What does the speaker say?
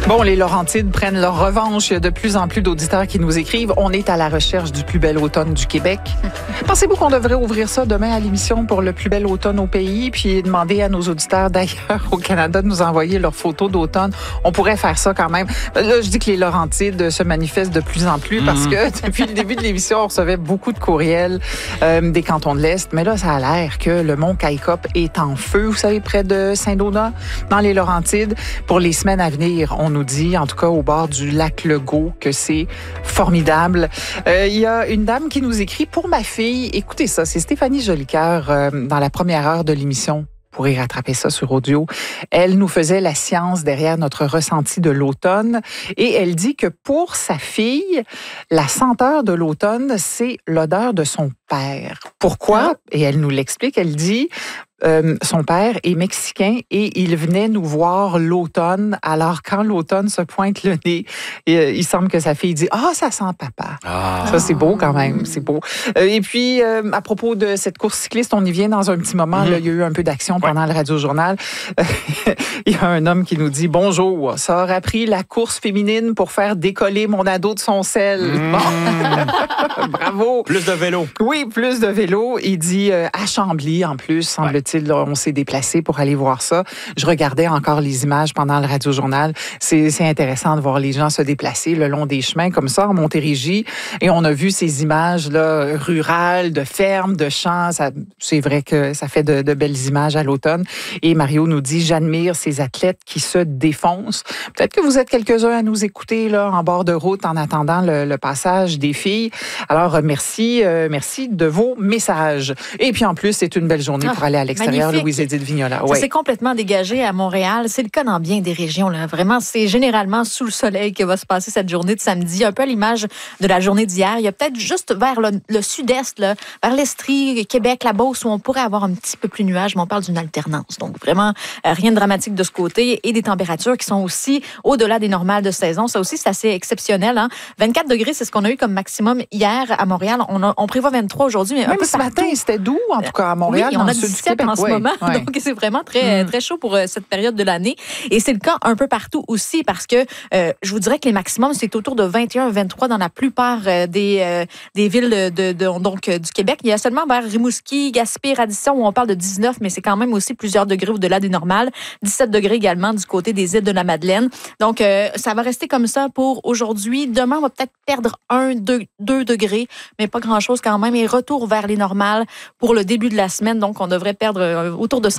Bon, les Laurentides prennent leur revanche. Il y a de plus en plus d'auditeurs qui nous écrivent. On est à la recherche du plus bel automne du Québec. Pensez-vous qu'on devrait ouvrir ça demain à l'émission pour le plus bel automne au pays, puis demander à nos auditeurs d'ailleurs au Canada de nous envoyer leurs photos d'automne? On pourrait faire ça quand même. Là, je dis que les Laurentides se manifestent de plus en plus parce que depuis le début de l'émission, on recevait beaucoup de courriels des cantons de l'Est. Mais là, ça a l'air que le mont Caïcop est en feu, vous savez, près de Saint-Donat, dans les Laurentides. Pour les semaines à venir, on nous dit, en tout cas au bord du lac Legault, que c'est formidable. Il y a une dame qui nous écrit, pour ma fille, écoutez ça, c'est Stéphanie Jolicoeur dans la première heure de l'émission. Vous pourrez rattraper ça sur audio. Elle nous faisait la science derrière notre ressenti de l'automne et elle dit que pour sa fille, la senteur de l'automne, c'est l'odeur de son père. Pourquoi? Et elle nous l'explique. Elle dit... son père est mexicain et il venait nous voir l'automne. Alors, quand l'automne se pointe le nez, il semble que sa fille dit « Ah, ça sent papa. » Ça, c'est beau quand même, c'est beau. Et puis, à propos de cette course cycliste, on y vient dans un petit moment. Là, il y a eu un peu d'action pendant le Radio-Journal. Il y a un homme qui nous dit « Bonjour, ça aurait pris la course féminine pour faire décoller mon ado de son sel. » Bon. Bravo. Plus de vélo. Oui, plus de vélo. Il dit à Chambly, en plus, semble-t-il. Là, on s'est déplacé pour aller voir ça. Je regardais encore les images pendant le Radio-Journal. C'est intéressant de voir les gens se déplacer le long des chemins comme ça en Montérégie. Et on a vu ces images là rurales, de fermes, de champs. C'est vrai que ça fait de belles images à l'automne. Et Mario nous dit, j'admire ces athlètes qui se défoncent. Peut-être que vous êtes quelques-uns à nous écouter là en bord de route en attendant le passage des filles. Alors, merci de vos messages. Et puis en plus, c'est une belle journée pour aller à l'extérieur. Louise-Édith Vignola. Ça s'est complètement dégagé à Montréal. C'est le cas dans bien des régions. Là. Vraiment, c'est généralement sous le soleil que va se passer cette journée de samedi. Un peu à l'image de la journée d'hier. Il y a peut-être juste vers le sud-est, là, vers l'Estrie, Québec, la Beauce, où on pourrait avoir un petit peu plus de nuages, mais on parle d'une alternance. Donc, vraiment, rien de dramatique de ce côté. Et des températures qui sont aussi au-delà des normales de saison. Ça aussi, c'est assez exceptionnel. Hein? 24 degrés, c'est ce qu'on a eu comme maximum hier à Montréal. On prévoit 23 aujourd'hui. Mais même un peu ce matin, c'était doux, en tout cas, à Montréal. Oui, dans on a le sud 17 du Québec. en ce moment. Donc, c'est vraiment très, très chaud pour cette période de l'année. Et c'est le cas un peu partout aussi parce que je vous dirais que les maximums, c'est autour de 21, 23 dans la plupart des villes du Québec. Il y a seulement vers Rimouski, Gaspé, Radisson où on parle de 19, mais c'est quand même aussi plusieurs degrés au-delà des normales. 17 degrés également du côté des îles de la Madeleine. Donc, ça va rester comme ça pour aujourd'hui. Demain, on va peut-être perdre 2 degrés, mais pas grand-chose quand même. Et retour vers les normales pour le début de la semaine. Donc, on devrait perdre autour de